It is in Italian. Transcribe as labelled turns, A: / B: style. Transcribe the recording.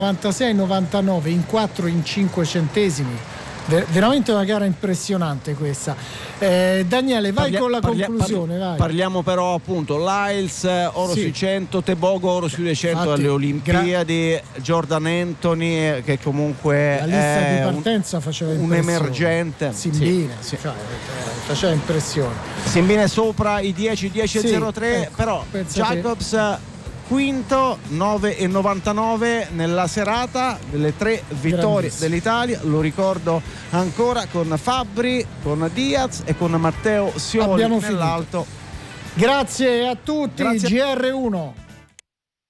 A: 96-99 in 4 in 5 centesimi. Veramente una gara impressionante questa. Daniele, vai con la conclusione. Vai.
B: Parliamo però appunto Lyles oro sui 100, Tebogo oro sui 200 alle Olimpiadi, Jordan Anthony che comunque
A: la lista di partenza faceva
B: un emergente.
A: Simbine, faceva impressione.
B: Simbine sopra i 10-10-03, ecco, però Jacobs quinto, 9,99 nella serata, delle 3 vittorie dell'Italia, lo ricordo ancora, con Fabbri, con Diaz e con Matteo Sioli nell'alto.
A: Grazie a tutti. GR1.